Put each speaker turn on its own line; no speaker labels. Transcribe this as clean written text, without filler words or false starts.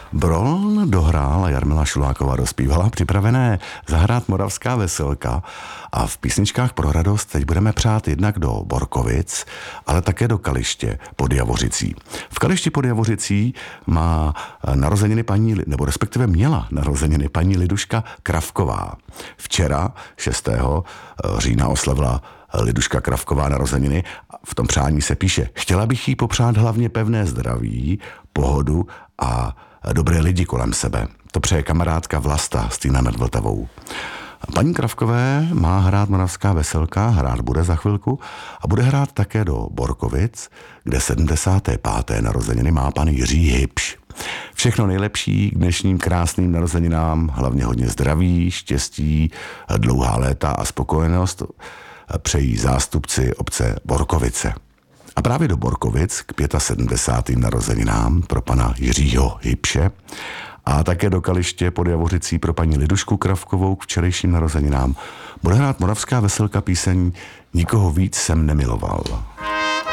Bron dohrál a Jarmila Šuláková dospívala, připravené zahrát Moravská veselka a v písničkách pro radost teď budeme přát jednak do Borkovic, ale také do Kaliště pod Javořicí. V Kališti pod Javořicí má narozeniny nebo respektive měla narozeniny paní Liduška Kravková. Včera, 6. října, oslavila Liduška Kravková narozeniny. V tom přání se píše: chtěla bych jí popřát hlavně pevné zdraví, pohodu a dobré lidi kolem sebe. To přeje kamarádka Vlasta z Týna nad Vltavou. Paní Kravkové má hrát Moravská veselka, hrát bude za chvilku a bude hrát také do Borkovic, kde 75. narozeniny má pan Jiří Hybš. Všechno nejlepší k dnešním krásným narozeninám, hlavně hodně zdraví, štěstí, dlouhá léta a spokojenost přejí zástupci obce Borkovice. A právě do Borkovic k 75. narozeninám pro pana Jiřího Hybše a také do Kaliště pod Javořicí pro paní Lidušku Kravkovou k včerejším narozeninám bude hrát Moravská veselka píseň Nikoho víc jsem nemiloval.